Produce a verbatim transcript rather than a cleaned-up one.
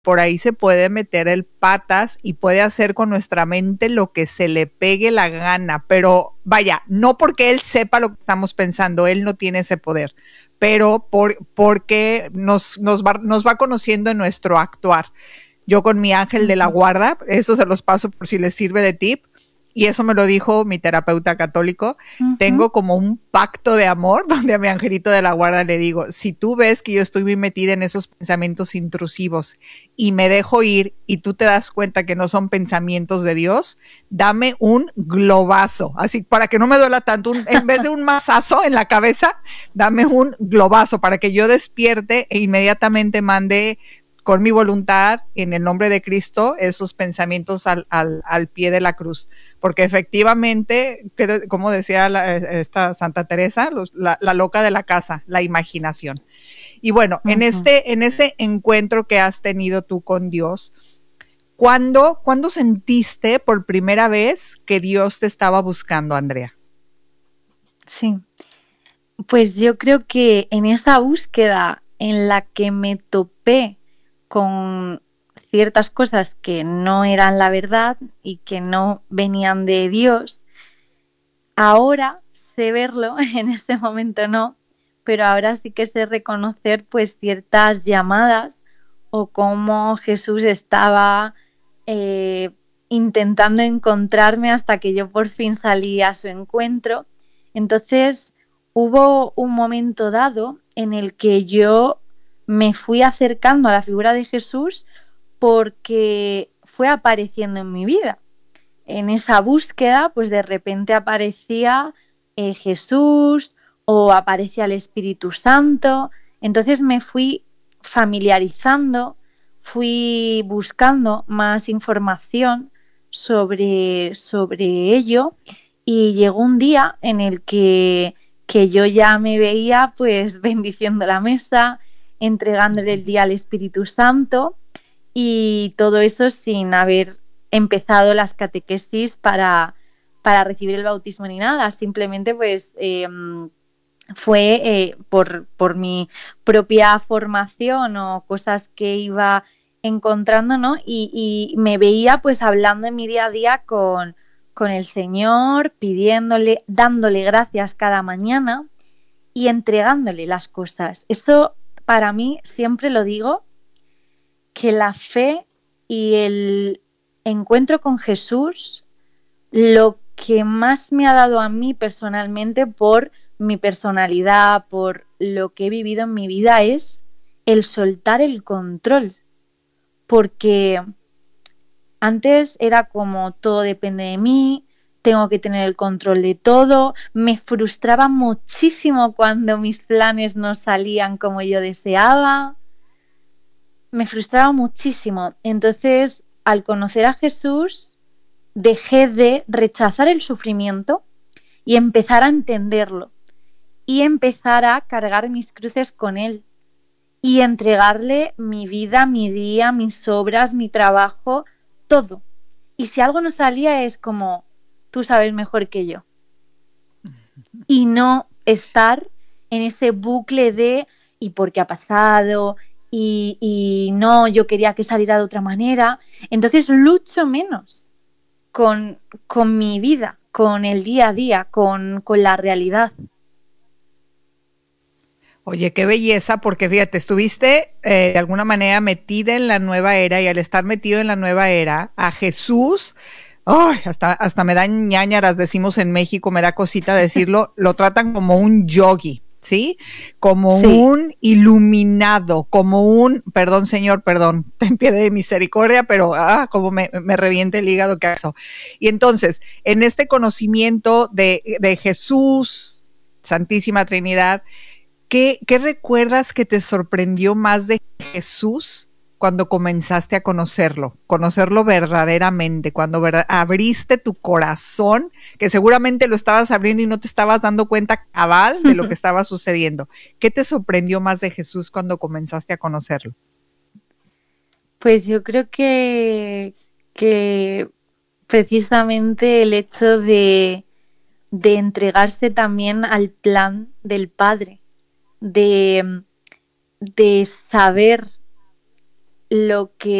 por ahí se puede meter el patas y puede hacer con nuestra mente lo que se le pegue la gana, pero vaya, no porque él sepa lo que estamos pensando, él no tiene ese poder, pero por, porque nos, nos, va, nos va conociendo en nuestro actuar. Yo con mi ángel de la guarda, eso se los paso por si les sirve de tip, y eso me lo dijo mi terapeuta católico, uh-huh. Tengo como un pacto de amor donde a mi angelito de la guarda le digo, si tú ves que yo estoy muy metida en esos pensamientos intrusivos y me dejo ir y tú te das cuenta que no son pensamientos de Dios, dame un globazo, así para que no me duela tanto, un, en vez de un mazazo en la cabeza, dame un globazo para que yo despierte e inmediatamente mande con mi voluntad, en el nombre de Cristo, esos pensamientos al, al, al pie de la cruz. Porque efectivamente, como decía la, esta Santa Teresa, los, la, la loca de la casa, la imaginación. Y bueno, uh-huh. en, este, en ese encuentro que has tenido tú con Dios, ¿cuándo, ¿cuándo sentiste por primera vez que Dios te estaba buscando, Andrea? Sí, pues yo creo que en esa búsqueda en la que me topé con ciertas cosas que no eran la verdad y que no venían de Dios, ahora sé verlo, en ese momento no, pero ahora sí que sé reconocer pues ciertas llamadas o cómo Jesús estaba eh, intentando encontrarme hasta que yo por fin salí a su encuentro. Entonces hubo un momento dado en el que yo me fui acercando a la figura de Jesús porque fue apareciendo en mi vida. En esa búsqueda, pues de repente aparecía eh, Jesús o aparecía el Espíritu Santo. Entonces me fui familiarizando, fui buscando más información sobre, sobre ello y llegó un día en el que, que yo ya me veía pues bendiciendo la mesa, entregándole el día al Espíritu Santo y todo eso sin haber empezado las catequesis para, para recibir el bautismo ni nada, simplemente pues eh, fue eh, por, por mi propia formación o cosas que iba encontrando, ¿no? Y, y me veía pues hablando en mi día a día con, con el Señor, pidiéndole, dándole gracias cada mañana y entregándole las cosas. Esto para mí, siempre lo digo, que la fe y el encuentro con Jesús, lo que más me ha dado a mí personalmente por mi personalidad, por lo que he vivido en mi vida, es el soltar el control. Porque antes era como todo depende de mí, tengo que tener el control de todo, me frustraba muchísimo cuando mis planes no salían como yo deseaba, me frustraba muchísimo. Entonces, al conocer a Jesús, dejé de rechazar el sufrimiento y empezar a entenderlo y empezar a cargar mis cruces con él y entregarle mi vida, mi día, mis obras, mi trabajo, todo. Y si algo no salía es como, tú sabes mejor que yo. Y no estar en ese bucle de ¿y por qué ha pasado? Y, y no, yo quería que saliera de otra manera. Entonces lucho menos con, con mi vida, con el día a día, con, con la realidad. Oye, qué belleza, porque fíjate, estuviste eh, de alguna manera metida en la nueva era y al estar metido en la nueva era, a Jesús, oh, hasta, hasta me dan ñáñaras, decimos en México, me da cosita decirlo, lo tratan como un yogi, ¿sí? Como sí. Un iluminado, como un, perdón señor, perdón, ten piedad de misericordia, pero ah, como me, me revienta el hígado que eso. Y entonces, en este conocimiento de, de Jesús, Santísima Trinidad, ¿Qué, ¿Qué recuerdas que te sorprendió más de Jesús cuando comenzaste a conocerlo? Conocerlo verdaderamente, cuando verdad, abriste tu corazón, que seguramente lo estabas abriendo y no te estabas dando cuenta cabal de lo que estaba sucediendo. ¿Qué te sorprendió más de Jesús cuando comenzaste a conocerlo? Pues yo creo que, que precisamente el hecho de, de entregarse también al plan del Padre. De, de saber lo que